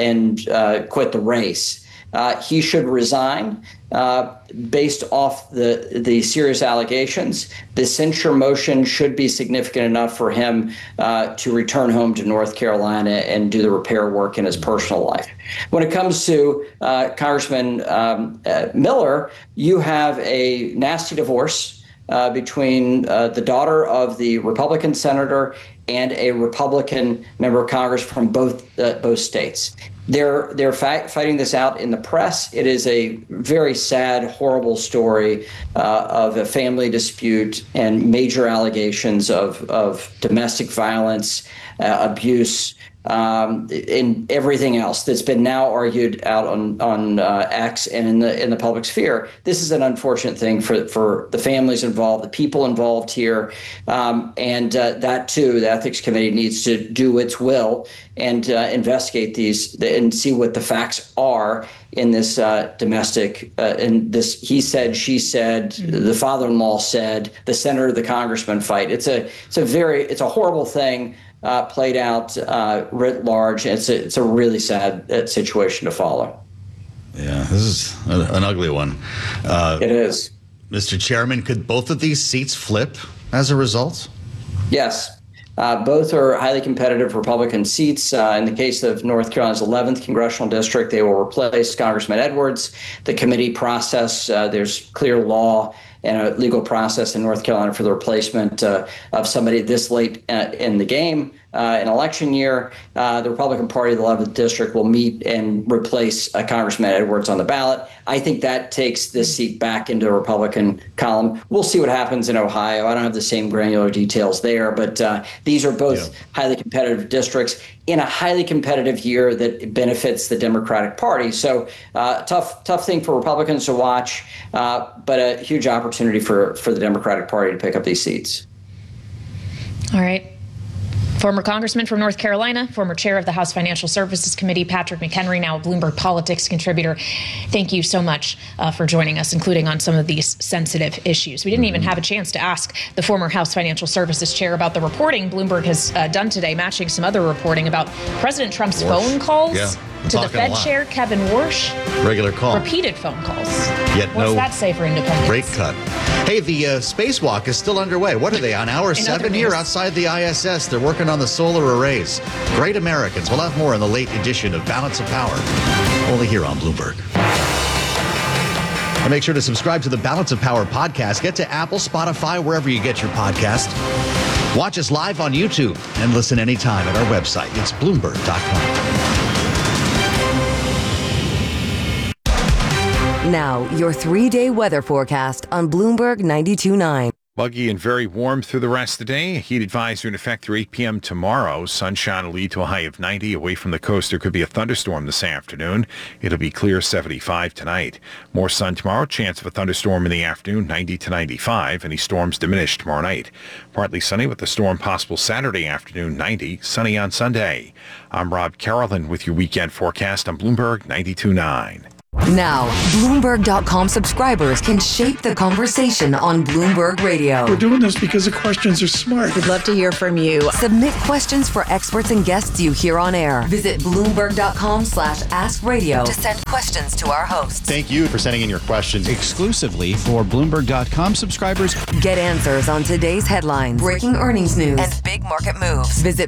quit the race. He should resign based off the serious allegations. The censure motion should be significant enough for him to return home to North Carolina and do the repair work in his personal life. When it comes to Congressman Miller, you have a nasty divorce between the daughter of the Republican senator and a Republican member of Congress from both states. They're fighting this out in the press. It is a very sad, horrible story of a family dispute and major allegations of domestic violence, abuse, and everything else that's been now argued out on X and in the public sphere. This is an unfortunate thing for the families involved, the people involved here, and that too, the Ethics Committee needs to do its will and investigate these and see what the facts are in this domestic, in this he said, she said, the father-in-law said, the senator, the congressman fight. It's a horrible thing. Played out writ large. It's a really sad situation to follow. Yeah, this is an ugly one. It is. Mr. Chairman, could both of these seats flip as a result? Yes. Both are highly competitive Republican seats. In the case of North Carolina's 11th congressional district, they will replace Congressman Edwards. The committee process, there's clear law and a legal process in North Carolina for the replacement of somebody this late in the game. An election year, the Republican Party of the 11th District will meet and replace Congressman Edwards on the ballot. I think that takes this seat back into the Republican column. We'll see what happens in Ohio. I don't have the same granular details there, but these are both highly competitive districts in a highly competitive year that benefits the Democratic Party. So tough thing for Republicans to watch, but a huge opportunity for the Democratic Party to pick up these seats. All right. Former Congressman from North Carolina, former chair of the House Financial Services Committee, Patrick McHenry, now a Bloomberg Politics contributor. Thank you so much for joining us, including on some of these sensitive issues. We didn't even have a chance to ask the former House Financial Services chair about the reporting Bloomberg has done today, matching some other reporting about President Trump's phone calls To the Fed chair, Kevin Warsh, Regular call. repeated phone calls. Yet What's no that say for independence? rate cut. Hey, the spacewalk is still underway. What are they, on hour 7 here outside the ISS? They're working on the solar arrays. Great Americans. We'll have more in the late edition of Balance of Power, only here on Bloomberg. And make sure to subscribe to the Balance of Power podcast. Get to Apple, Spotify, wherever you get your podcast. Watch us live on YouTube and listen anytime at our website. It's Bloomberg.com. Now, your 3-day weather forecast on Bloomberg 92.9. Muggy and very warm through the rest of the day. A heat advisory in effect through 8 p.m. tomorrow. Sunshine will lead to a high of 90. Away from the coast, there could be a thunderstorm this afternoon. It'll be clear 75 tonight. More sun tomorrow. Chance of a thunderstorm in the afternoon, 90 to 95. Any storms diminish tomorrow night. Partly sunny with a storm possible Saturday afternoon, 90. Sunny on Sunday. I'm Rob Carolyn with your weekend forecast on Bloomberg 92.9. Now, Bloomberg.com subscribers can shape the conversation on Bloomberg Radio. We're doing this because the questions are smart. We'd love to hear from you. Submit questions for experts and guests you hear on air. Visit Bloomberg.com/askradio to send questions to our hosts. Thank you for sending in your questions exclusively for Bloomberg.com subscribers. Get answers on today's headlines, breaking earnings news, and big market moves. Visit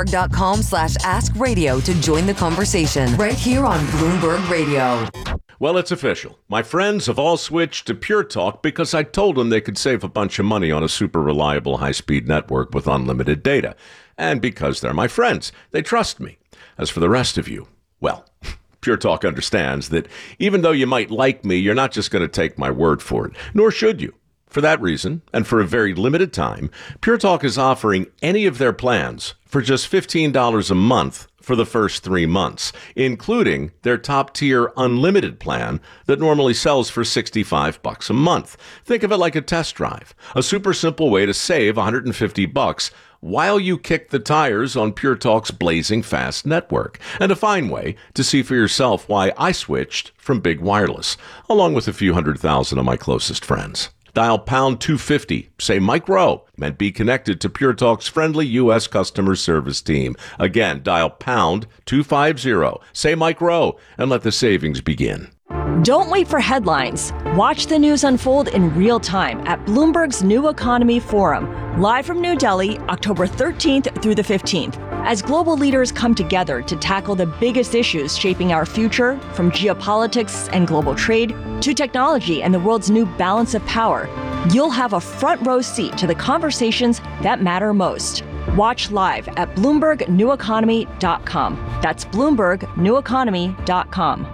Bloomberg.com/askradio to join the conversation right here on Bloomberg Radio. Well, it's official. My friends have all switched to Pure Talk because I told them they could save a bunch of money on a super reliable high-speed network with unlimited data. And because they're my friends, they trust me. As for the rest of you, well, Pure Talk understands that even though you might like me, you're not just going to take my word for it, nor should you. For that reason, and for a very limited time, Pure Talk is offering any of their plans for just $15 a month for the first 3 months, including their top-tier unlimited plan that normally sells for $65 a month. Think of it like a test drive, a super simple way to save $150 while you kick the tires on Pure Talk's blazing fast network, and a fine way to see for yourself why I switched from big wireless, along with a few 100,000 of my closest friends. Dial pound 250, say Mike Rowe, and be connected to Pure Talk's friendly U.S. customer service team. Again, dial pound 250, say Mike Rowe, and let the savings begin. Don't wait for headlines. Watch the news unfold in real time at Bloomberg's New Economy Forum, live from New Delhi, October 13th through the 15th. As global leaders come together to tackle the biggest issues shaping our future, from geopolitics and global trade to technology and the world's new balance of power, you'll have a front row seat to the conversations that matter most. Watch live at BloombergNewEconomy.com. That's BloombergNewEconomy.com.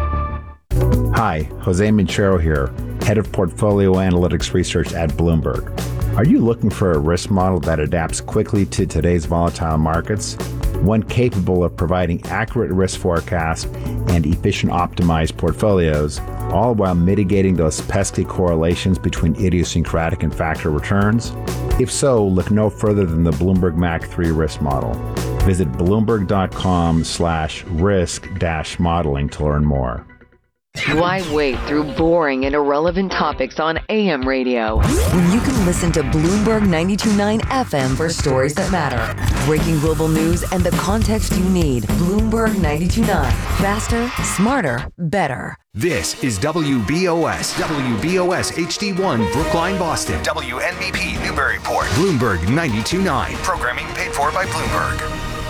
Hi, Jose Minchero here, Head of Portfolio Analytics Research at Bloomberg. Are you looking for a risk model that adapts quickly to today's volatile markets? One capable of providing accurate risk forecasts and efficient optimized portfolios, all while mitigating those pesky correlations between idiosyncratic and factor returns? If so, look no further than the Bloomberg Mac 3 risk model. Visit Bloomberg.com/risk-modeling to learn more. Why wait through boring and irrelevant topics on AM radio when you can listen to Bloomberg 92.9 FM for stories that matter, breaking global news, and the context you need? Bloomberg 92.9. Faster, smarter, better. This is WBOS HD1 Brookline, Boston. WNBP Newburyport. Bloomberg 92.9. Programming paid for by Bloomberg.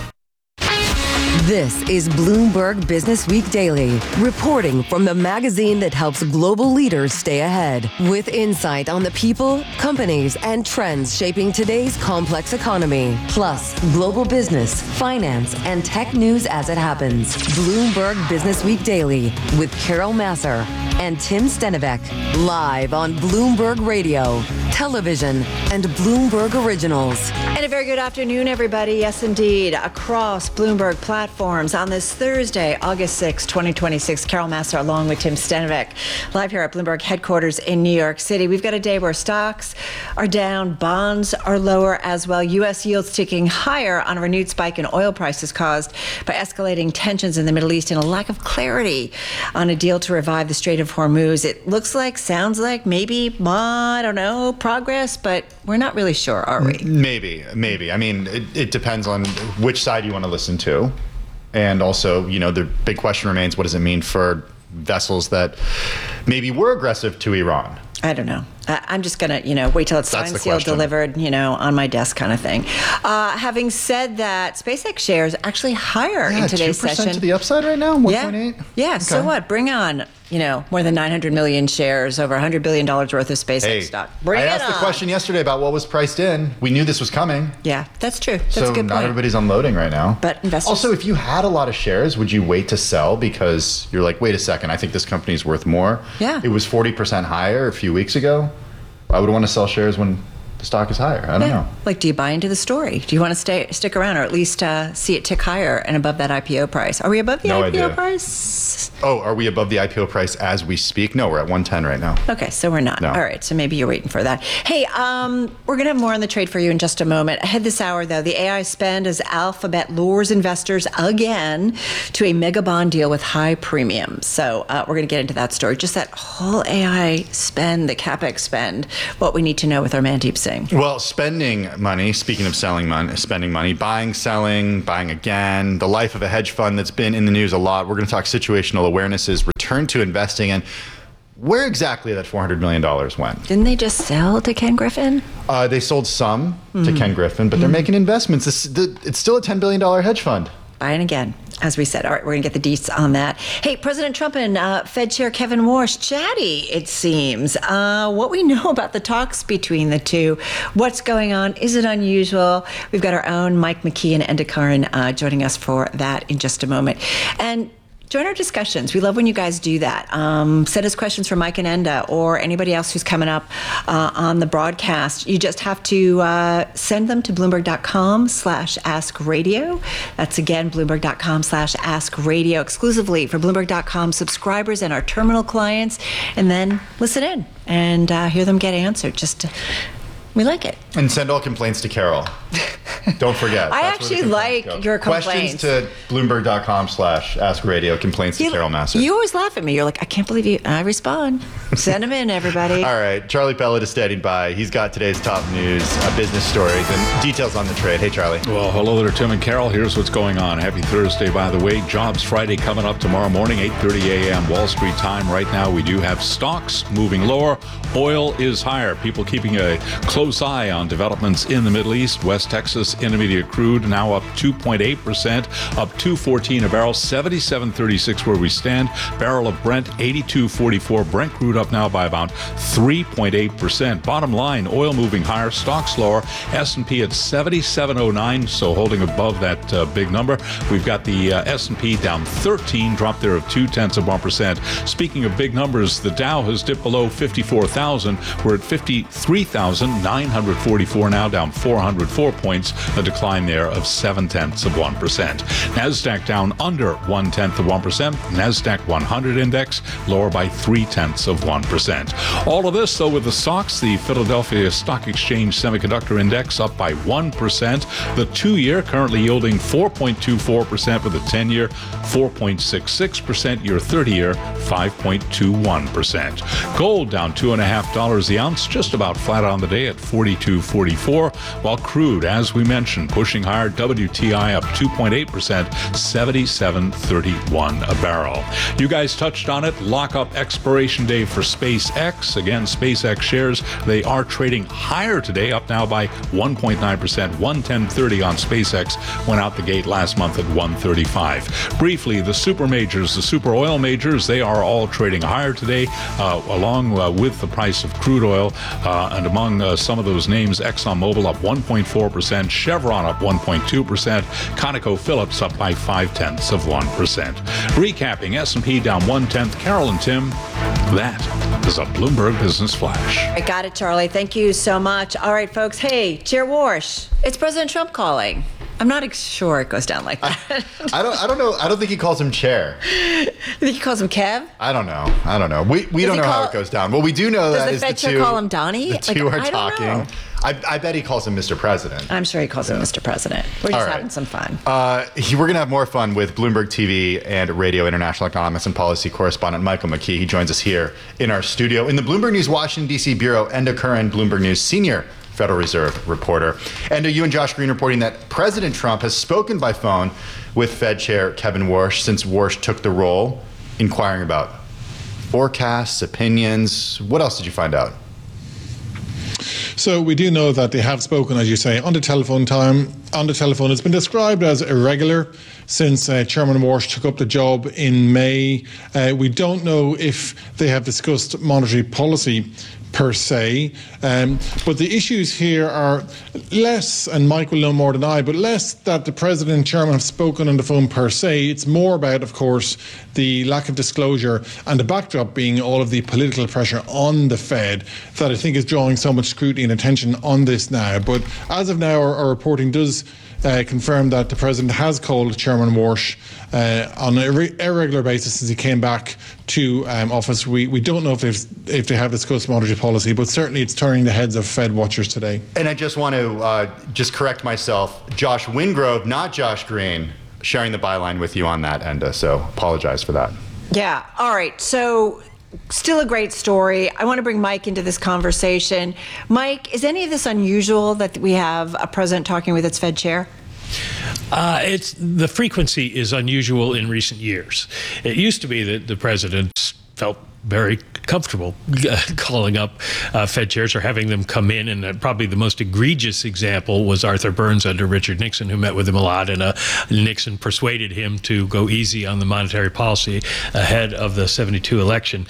This is Bloomberg Business Week Daily, reporting from the magazine that helps global leaders stay ahead, with insight on the people, companies, and trends shaping today's complex economy, plus global business, finance, and tech news as it happens. Bloomberg Business Week Daily with Carol Massar and Tim Stenivek, live on Bloomberg Radio, television, and Bloomberg Originals. And a very good afternoon, everybody. Yes, indeed. Across Bloomberg platforms on this Thursday, August 6, 2026. Carol Massar along with Tim Stenivek, live here at Bloomberg headquarters in New York City. We've got a day where stocks are down, bonds are lower as well. U.S. yields ticking higher on a renewed spike in oil prices caused by escalating tensions in the Middle East and a lack of clarity on a deal to revive the Strait of Hormuz. It looks like, sounds like, maybe, I don't know, progress, but we're not really sure, are we? Maybe. I mean, it depends on which side you want to listen to. And also, the big question remains, what does it mean for vessels that maybe were aggressive to Iran? I don't know. I'm just going to, wait till it's signed, sealed, delivered, on my desk kind of thing. Having said that, SpaceX shares actually higher in today's 2% session. to the upside right now, 1.8? Yeah, so what? Bring on, more than 900 million shares, over $100 billion worth of SpaceX stock. I asked the question yesterday about what was priced in. We knew this was coming. Yeah, that's true. That's so a good not point. everybody's unloading right now. But investors. Also, if you had a lot of shares, would you wait to sell because you're like, wait a second, I think this company's worth more? Yeah. It was 40% higher a few weeks ago. I would want to sell shares when the stock is higher. I don't know. Like, do you buy into the story? Do you want to stick around, or at least see it tick higher and above that IPO price? Are we above the IPO price? Oh, are we above the IPO price as we speak? No, we're at 110 right now. Okay, so we're not. No. All right, so maybe you're waiting for that. Hey, we're going to have more on the trade for you in just a moment. Ahead this hour, though, the AI spend as Alphabet lures investors again to a mega bond deal with high premiums. So we're going to get into that story. Just that whole AI spend, the CapEx spend, what we need to know with our Mandeep Singh. Well, spending money, speaking of spending money, buying, selling, buying again, the life of a hedge fund that's been in the news a lot. We're going to talk situational awarenesses, return to investing, and where exactly that $400 million went. Didn't they just sell to Ken Griffin? They sold some to Ken Griffin, but they're making investments. It's still a $10 billion hedge fund. Buying again, as we said. All right, we're going to get the deets on that. Hey, President Trump and Fed Chair Kevin Warsh, chatty, it seems. What we know about the talks between the two, what's going on, is it unusual? We've got our own Mike McKee and Enda Karan joining us for that in just a moment. And join our discussions. We love when you guys do that. Send us questions for Mike and Enda or anybody else who's coming up on the broadcast. You just have to send them to Bloomberg.com/AskRadio. That's again, Bloomberg.com/AskRadio, exclusively for Bloomberg.com subscribers and our terminal clients. And then listen in and hear them get answered. We like it. And send all complaints to Carol. Don't forget. I actually like your complaints. Questions to Bloomberg.com/AskRadio, complaints to Carol Massar. You always laugh at me. You're like, I can't believe you. I respond. Send them in, everybody. All right. Charlie Pellet is standing by. He's got today's top news, business stories, and details on the trade. Hey, Charlie. Well, hello there, Tim and Carol. Here's what's going on. Happy Thursday, by the way. Jobs Friday coming up tomorrow morning, 8:30 a.m. Wall Street time. Right now, we do have stocks moving lower. Oil is higher. People keeping a close eye on developments in the Middle East. West Texas Intermediate crude now up 2.8%, up $2.14 a barrel, 77.36 where we stand. Barrel of Brent, 82.44. Brent crude up now by about 3.8%. Bottom line, oil moving higher, stocks lower. S&P at 77.09, so holding above that big number. We've got the S&P down 13, drop there of 0.2%. Speaking of big numbers, the Dow has dipped below 54,000. We're at 53,944 now, down 404 points, a decline there of 0.7%. NASDAQ down under 0.1%. NASDAQ 100 index lower by 0.3%. All of this, though, with the stocks, the Philadelphia Stock Exchange Semiconductor Index up by 1%. The 2-year currently yielding 4.24%, with the 10-year 4.66%. Your 30-year 5.21%. Gold down $2.50 the ounce, just about flat on the day at $42.44. While crude, as we mentioned, pushing higher. WTI up 2.8%, $77.31 a barrel. You guys touched on it. Lock-up expiration day for SpaceX. Again, SpaceX shares, they are trading higher today, up now by 1.9%. 110.30 on SpaceX. Went out the gate last month at 135. Briefly, the super majors, the super oil majors, they are all trading higher today, along with the price of crude oil. And among some of those names, ExxonMobil up 1.4%, Chevron up 1.2%, ConocoPhillips up by 0.5%. Recapping, S&P down 0.1. Carol and Tim, that is a Bloomberg Business Flash. I got it, Charlie. Thank you so much. All right, folks. Hey, Chair Warsh, it's President Trump calling. I'm not sure it goes down like that. I don't know. I don't think he calls him chair. You think he calls him Kev? I don't know. We don't know how it goes down. What we do know that is the two. Does the Fed chair call him Donnie? The two are talking. I bet he calls him Mr. President. I'm sure he calls him Mr. President. We're just having some fun. We're going to have more fun with Bloomberg TV and radio international economist and policy correspondent Michael McKee. He joins us here in our studio. In the Bloomberg News Washington, D.C. bureau, Enda Karan, Bloomberg News senior Federal Reserve reporter. And you and Josh Green reporting that President Trump has spoken by phone with Fed Chair Kevin Warsh since Warsh took the role, inquiring about forecasts, opinions. What else did you find out? So we do know that they have spoken, as you say, on the telephone. It's been described as irregular since Chairman Warsh took up the job in May. We don't know if they have discussed monetary policy per se, but the issues here are less, and Mike will know more than I, but less that the President and Chairman have spoken on the phone per se. It's more about, of course, the lack of disclosure and the backdrop being all of the political pressure on the Fed that I think is drawing so much scrutiny and attention on this now. But as of now, our reporting does confirm that the President has called Chairman Warsh on an irregular basis since he came back to office. We don't know if they have discussed monetary policy, but certainly it's turning the heads of Fed watchers today. And I just want to just correct myself. Josh Wingrove, not Josh Green, sharing the byline with you on that, Enda. So apologize for that. Yeah. All right. So still a great story. I want to bring Mike into this conversation. Mike, is any of this unusual that we have a president talking with its Fed chair? It's the frequency is unusual in recent years. It used to be that the president felt very comfortable calling up Fed chairs or having them come in. And probably the most egregious example was Arthur Burns under Richard Nixon, who met with him a lot. And Nixon persuaded him to go easy on the monetary policy ahead of the 72 election.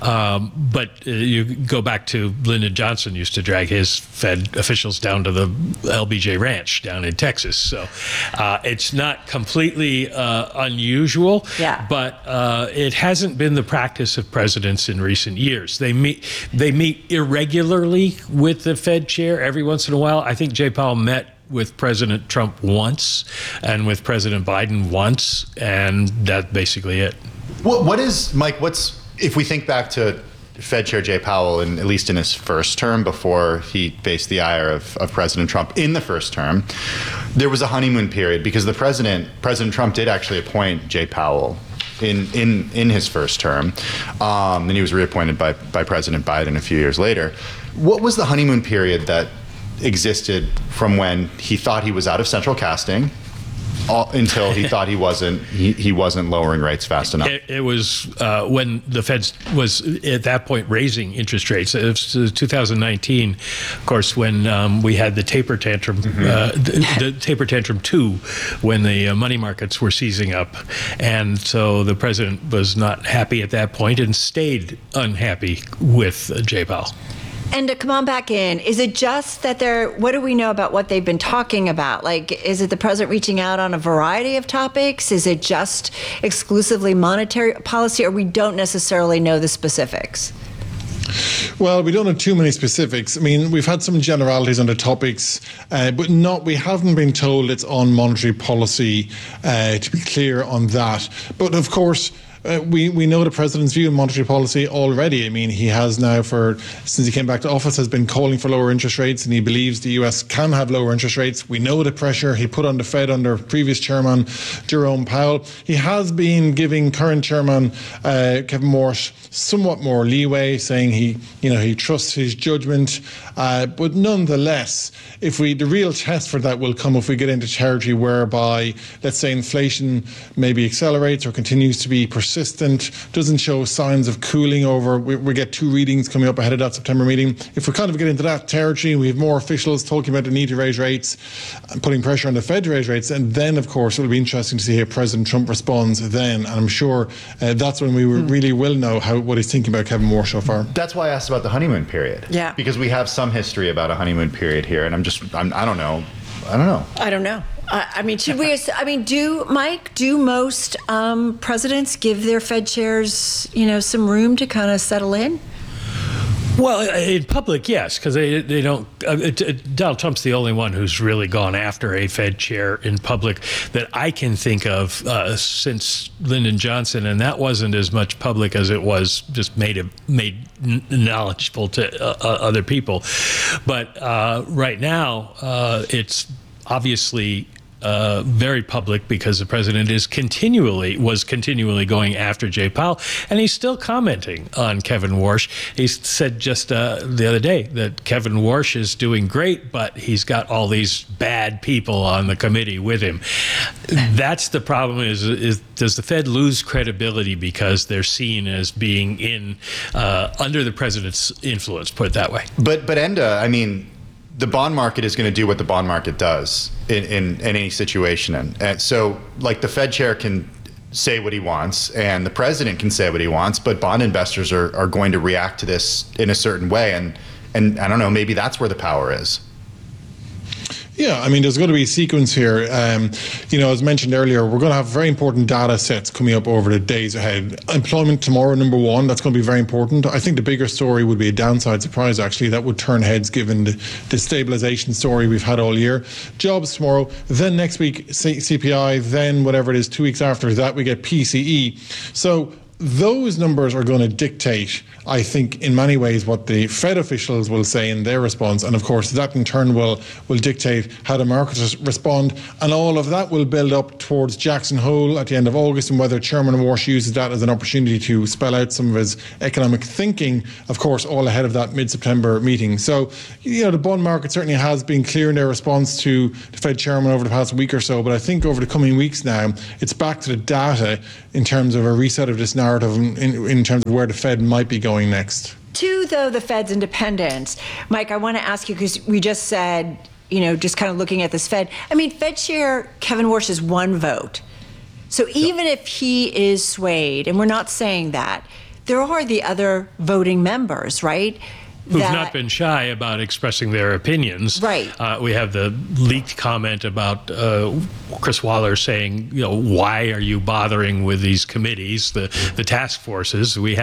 But you go back to Lyndon Johnson used to drag his Fed officials down to the LBJ Ranch down in Texas. So it's not completely unusual, but it hasn't been the practice of presidents in recent years. They meet irregularly with the Fed chair every once in a while. I think Jay Powell met with President Trump once and with President Biden once, and that's basically it. What is, Mike, if we think back to Fed Chair Jay Powell, at least in his first term before he faced the ire of President Trump in the first term, there was a honeymoon period because President Trump did actually appoint Jay Powell in his first term. Then he was reappointed by President Biden a few years later. What was the honeymoon period that existed from when he thought he was out of central casting until he thought he wasn't lowering rates fast enough? It was when the Fed was at that point raising interest rates. It was 2019, of course, when we had the taper tantrum, the taper tantrum 2, when the money markets were seizing up, and so the president was not happy at that point and stayed unhappy with Jay Powell. And to come on back in, is it just that what do we know about what they've been talking about? Like, is it the president reaching out on a variety of topics? Is it just exclusively monetary policy, or we don't necessarily know the specifics? Well, we don't know too many specifics. I mean, we've had some generalities on the topics, but we haven't been told it's on monetary policy, to be clear on that. But of course, we know the president's view on monetary policy already. I mean, he has now, since he came back to office, has been calling for lower interest rates, and he believes the US can have lower interest rates. We know the pressure he put on the Fed under previous chairman Jerome Powell. He has been giving current chairman Kevin Warsh somewhat more leeway, saying he trusts his judgment. But nonetheless, the real test for that will come if we get into territory whereby, let's say, inflation maybe accelerates or continues to be persistent, doesn't show signs of cooling over. We get 2 readings coming up ahead of that September meeting. If we kind of get into that territory, we have more officials talking about the need to raise rates and putting pressure on the Fed to raise rates, and then, of course, it'll be interesting to see how President Trump responds then. And I'm sure that's when we really will know what he's thinking about Kevin Warsh so far. That's why I asked about the honeymoon period. Yeah. Because we have some history about a honeymoon period here, and I don't know. I don't know. I mean, do most presidents give their Fed chairs, some room to kind of settle in? Well, in public, yes, because they don't. Donald Trump's the only one who's really gone after a Fed chair in public that I can think of since Lyndon Johnson, and that wasn't as much public as it was just made knowledgeable to other people. But right now, it's obviously very public because the president was continually going after Jay Powell, and he's still commenting on Kevin Warsh. He said just the other day that Kevin Warsh is doing great, but he's got all these bad people on the committee with him. That's the problem. Is does the Fed lose credibility because they're seen as being in under the president's influence? Put it that way. But Enda, I mean, the bond market is going to do what the bond market does in any situation. And so, like, the Fed chair can say what he wants and the president can say what he wants, but bond investors are going to react to this in a certain way. And I don't know, maybe that's where the power is. Yeah, I mean, there's going to be a sequence here. As mentioned earlier, we're going to have very important data sets coming up over the days ahead. Employment tomorrow, number one, that's going to be very important. I think the bigger story would be a downside surprise, actually, that would turn heads given the stabilization story we've had all year. Jobs tomorrow, then next week CPI, then whatever it is, 2 weeks after that, we get PCE. So those numbers are going to dictate, I think, in many ways what the Fed officials will say in their response. And of course, that in turn will dictate how the markets respond. And all of that will build up towards Jackson Hole at the end of August, and whether Chairman Warsh uses that as an opportunity to spell out some of his economic thinking, of course, all ahead of that mid-September meeting. So, the bond market certainly has been clear in their response to the Fed chairman over the past week or so. But I think over the coming weeks now, it's back to the data in terms of a reset of this narrative in terms of where the Fed might be going next. To, though, the Fed's independence, Mike, I want to ask you, because we just said, just kind of looking at this Fed, I mean, Fed Chair Kevin Warsh is one vote. So even if he is swayed, and we're not saying that, there are the other voting members, right? Who've not been shy about expressing their opinions. Right. We have the leaked comment about Chris Waller saying, why are you bothering with these committees, the task forces? We have